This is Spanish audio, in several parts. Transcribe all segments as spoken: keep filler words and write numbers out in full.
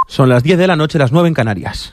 Son las diez de la noche, las nueve en Canarias.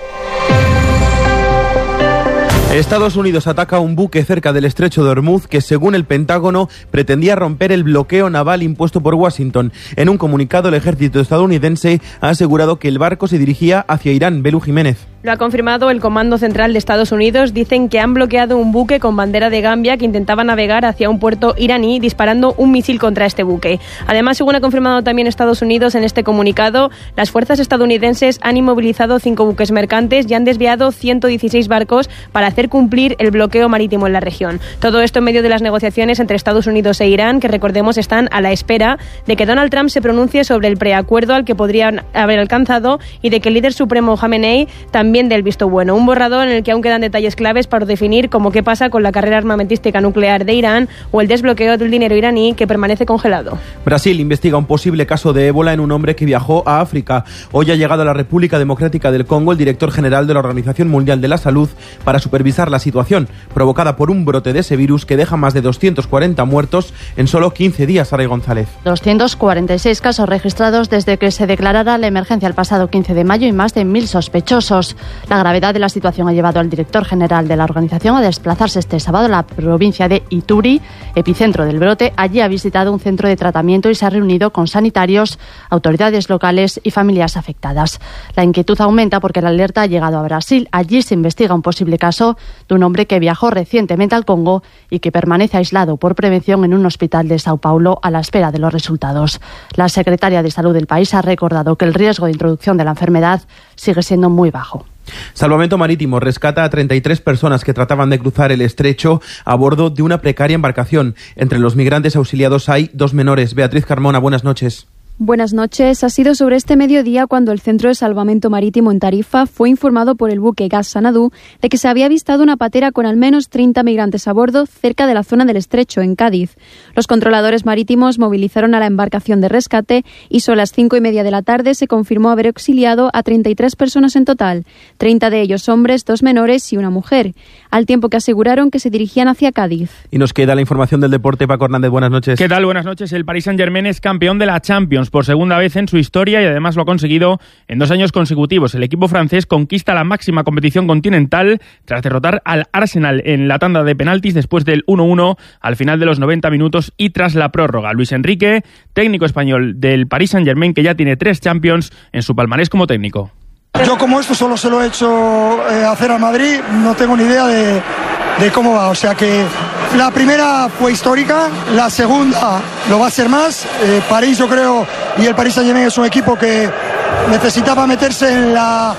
Estados Unidos ataca un buque cerca del estrecho de Hormuz que, según el Pentágono, pretendía romper el bloqueo naval impuesto por Washington. En un comunicado, el ejército estadounidense ha asegurado que el barco se dirigía hacia Irán. Belu Jiménez. Lo ha confirmado el Comando Central de Estados Unidos. Dicen que han bloqueado un buque con bandera de Gambia que intentaba navegar hacia un puerto iraní disparando un misil contra este buque. Además, según ha confirmado también Estados Unidos en este comunicado, las fuerzas estadounidenses han inmovilizado cinco buques mercantes y han desviado ciento dieciséis barcos para hacer cumplir el bloqueo marítimo en la región. Todo esto en medio de las negociaciones entre Estados Unidos e Irán, que recordemos están a la espera de que Donald Trump se pronuncie sobre el preacuerdo al que podrían haber alcanzado y de que el líder supremo Jamenei también del visto bueno. Un borrador en el que aún quedan detalles claves para definir cómo qué pasa con la carrera armamentística nuclear de Irán o el desbloqueo del dinero iraní que permanece congelado. Brasil investiga un posible caso de ébola en un hombre que viajó a África. Hoy ha llegado a la República Democrática del Congo el director general de la Organización Mundial de la Salud para supervisar la situación provocada por un brote de ese virus que deja más de doscientos cuarenta muertos en solo quince días. Saray González. doscientos cuarenta y seis casos registrados desde que se declarara la emergencia el pasado quince de mayo y más de mil sospechosos. La gravedad de la situación ha llevado al director general de la organización a desplazarse este sábado a la provincia de Ituri, epicentro del brote. Allí ha visitado un centro de tratamiento y se ha reunido con sanitarios, autoridades locales y familias afectadas. La inquietud aumenta porque la alerta ha llegado a Brasil. Allí se investiga un posible caso de un hombre que viajó recientemente al Congo y que permanece aislado por prevención en un hospital de Sao Paulo a la espera de los resultados. La secretaria de Salud del país ha recordado que el riesgo de introducción de la enfermedad sigue siendo muy bajo. Salvamento Marítimo rescata a treinta y tres personas que trataban de cruzar el estrecho a bordo de una precaria embarcación. Entre los migrantes auxiliados hay dos menores. Beatriz Carmona, buenas noches. Buenas noches. Ha sido sobre este mediodía cuando el Centro de Salvamento Marítimo en Tarifa fue informado por el buque Gas Sanadú de que se había avistado una patera con al menos treinta migrantes a bordo cerca de la zona del estrecho, en Cádiz. Los controladores marítimos movilizaron a la embarcación de rescate y sobre las cinco y media de la tarde se confirmó haber auxiliado a treinta y tres personas en total, treinta de ellos hombres, dos menores y una mujer, al tiempo que aseguraron que se dirigían hacia Cádiz. Y nos queda la información del deporte. Paco Hernández, buenas noches. ¿Qué tal? Buenas noches. El Paris Saint-Germain es campeón de la Champions por segunda vez en su historia y además lo ha conseguido en dos años consecutivos. El equipo francés conquista la máxima competición continental tras derrotar al Arsenal en la tanda de penaltis después del uno uno al final de los noventa minutos y tras la prórroga. Luis Enrique, técnico español del Paris Saint-Germain, que ya tiene tres Champions en su palmarés como técnico. Yo como esto solo se lo he hecho eh, hacer al Madrid, no tengo ni idea de, de cómo va. O sea que la primera fue histórica, la segunda lo va a ser más. Eh, París, yo creo, y el Paris Saint-Germain es un equipo que necesitaba meterse en la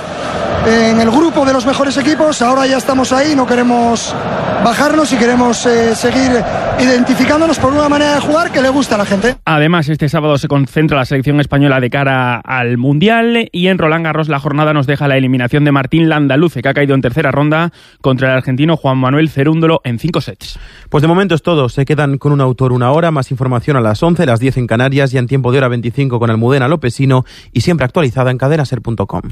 en el grupo de los mejores equipos. Ahora ya estamos ahí, no queremos bajarnos y queremos eh, seguir identificándonos por una manera de jugar que le gusta a la gente. Además, este sábado se concentra la selección española de cara al Mundial y en Roland Garros la jornada nos deja la eliminación de Martín Landaluce, que ha caído en tercera ronda contra el argentino Juan Manuel Cerúndolo en cinco sets. Pues de momento es todo. Se quedan con un autor una hora, más información a las once, las diez en Canarias y en tiempo de hora veinticinco con Almudena Lopesino y siempre actualizada en cadena ser punto com.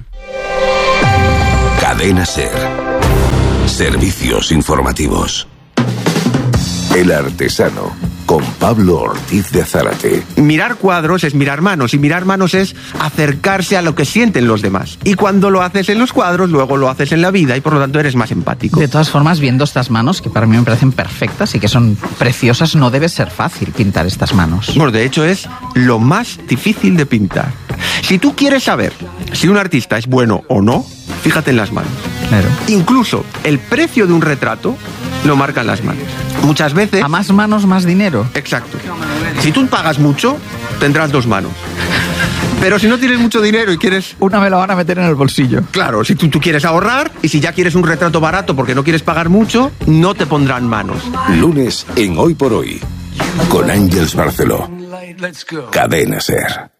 Cadena Ser. Servicios informativos. El Artesano, con Pablo Ortiz de Zárate. Mirar cuadros es mirar manos, y mirar manos es acercarse a lo que sienten los demás. Y cuando lo haces en los cuadros, luego lo haces en la vida, y por lo tanto eres más empático. De todas formas, viendo estas manos, que para mí me parecen perfectas y que son preciosas, no debe ser fácil pintar estas manos. Bueno, de hecho es lo más difícil de pintar. Si tú quieres saber si un artista es bueno o no, fíjate en las manos. Claro. Incluso el precio de un retrato lo marcan las manos. Muchas veces... A más manos, más dinero. Exacto. Si tú pagas mucho, tendrás dos manos. Pero si no tienes mucho dinero y quieres... Una me la van a meter en el bolsillo. Claro, si tú, tú quieres ahorrar y si ya quieres un retrato barato porque no quieres pagar mucho, no te pondrán manos. Lunes en Hoy por Hoy, con Ángeles Barceló. Cadena Ser.